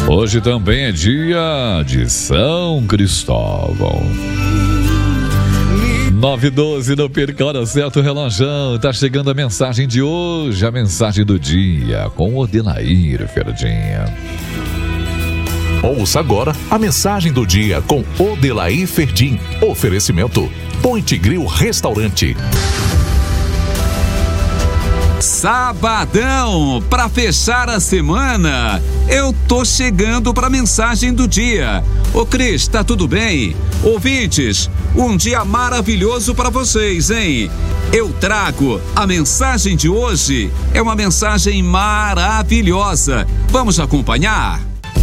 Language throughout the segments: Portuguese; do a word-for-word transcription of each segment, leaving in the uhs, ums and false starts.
Hoje também é dia de São Cristóvão. nove e doze, não perca a hora certa, o relógio. Tá chegando a mensagem de hoje, a mensagem do dia, com Odenair Ferdinha. Ouça agora a mensagem do dia com Odelair Ferdim. Oferecimento Point Grill Restaurante. Sabadão, para fechar a semana, eu tô chegando para a mensagem do dia. Ô Cris, tá tudo bem? Ouvintes, um dia maravilhoso para vocês, hein? Eu trago a mensagem de hoje, é uma mensagem maravilhosa. Vamos acompanhar?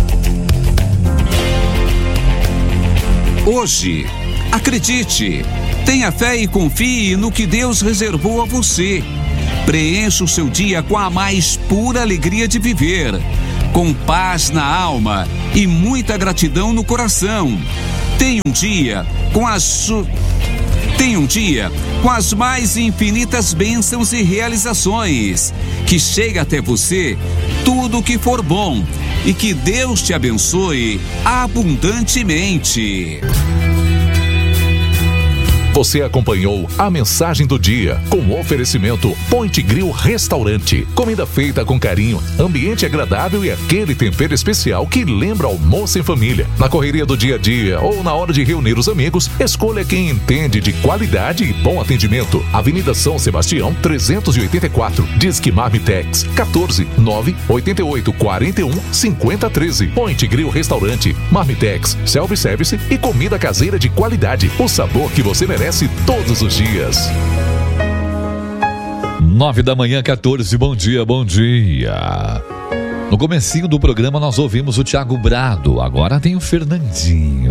Hoje, acredite, tenha fé e confie no que Deus reservou a você. Preencha o seu dia com a mais pura alegria de viver, com paz na alma e muita gratidão no coração. Tenha um dia com as su... Tenha um dia com as mais infinitas bênçãos e realizações. Que chegue até você tudo o que for bom e que Deus te abençoe abundantemente. Você acompanhou a mensagem do dia com o oferecimento Point Grill Restaurante. Comida feita com carinho, ambiente agradável e aquele tempero especial que lembra almoço em família. Na correria do dia a dia ou na hora de reunir os amigos, escolha quem entende de qualidade e bom atendimento. Avenida São Sebastião, trezentos e oitenta e quatro. Disque Marmitex, quatorze, nove, oito oito, quatro um, cinco zero um três. Point Grill Restaurante. Marmitex, self-service e comida caseira de qualidade. O sabor que você merece todos os dias. Nove da manhã, quatorze, bom dia, bom dia. No comecinho do programa nós ouvimos o Thiago Brado, agora tem o Fernandinho.